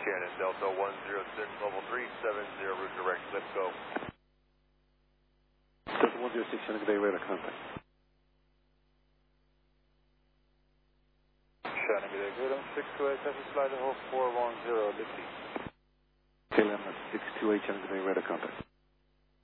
Shannon, Delta 106, level 370, route direct, let's go. Delta 106, Shannon, good day, radar contact. Shannon, good day, good on 628, Tesla Slider, hold 410, lifting. KLM 628, Shannon, good day, radar contact.